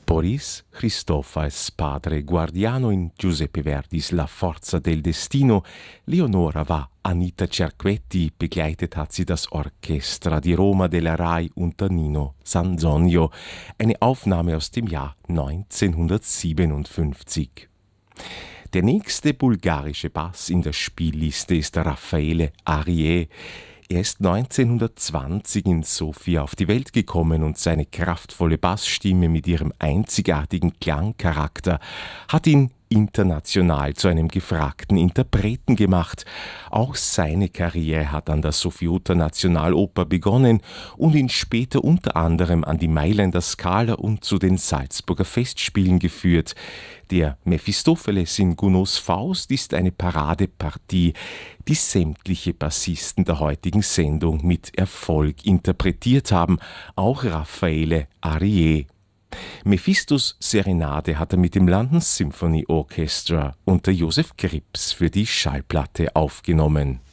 Boris Christophas, padre guardiano in Giuseppe Verdis La Forza del Destino. Leonora war Anita Cerquetti, begleitet hat sie das Orchestra di Roma della Rai unter Nino Sanzonio, eine Aufnahme aus dem Jahr 1957. Der nächste bulgarische Bass in der Spielliste ist Raffaele Arié. Er ist 1920 in Sofia auf die Welt gekommen und seine kraftvolle Bassstimme mit ihrem einzigartigen Klangcharakter hat ihn international zu einem gefragten Interpreten gemacht. Auch seine Karriere hat an der Sofiota Nationaloper begonnen und ihn später unter anderem an die Mailänder Scala und zu den Salzburger Festspielen geführt. Der Mephistopheles in Gounods Faust ist eine Paradepartie, die sämtliche Bassisten der heutigen Sendung mit Erfolg interpretiert haben, auch Raffaele Arié. Mephistos Serenade hat er mit dem London Symphony Orchestra unter Joseph Krips für die Schallplatte aufgenommen.